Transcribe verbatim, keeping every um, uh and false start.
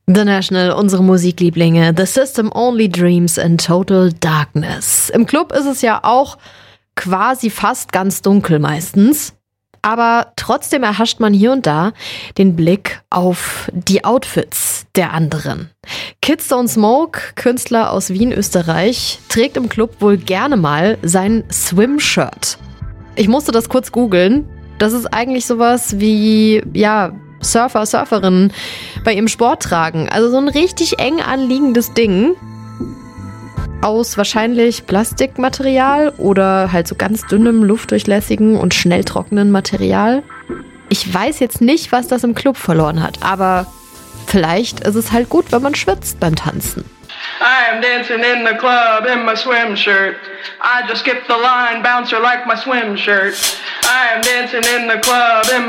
The National, unsere Musiklieblinge, The System Only Dreams in Total Darkness. Im Club ist es ja auch quasi fast ganz dunkel meistens. Aber trotzdem erhascht man hier und da den Blick auf die Outfits der anderen. Kids Don't Smoke, Künstler aus Wien, Österreich, trägt im Club wohl gerne mal sein Swim-Shirt. Ich musste das kurz googeln. Das ist eigentlich sowas wie, ja, Surfer, Surferinnen bei ihrem Sport tragen. Also so ein richtig eng anliegendes Ding aus wahrscheinlich Plastikmaterial oder halt so ganz dünnem, luftdurchlässigen und schnell trockenen Material. Ich weiß jetzt nicht, was das im Club verloren hat, aber vielleicht ist es halt gut, wenn man schwitzt beim Tanzen. I am dancing in the club in my swim shirt. I just skipped the line, bouncer like my swim shirt. I am dancing in the club in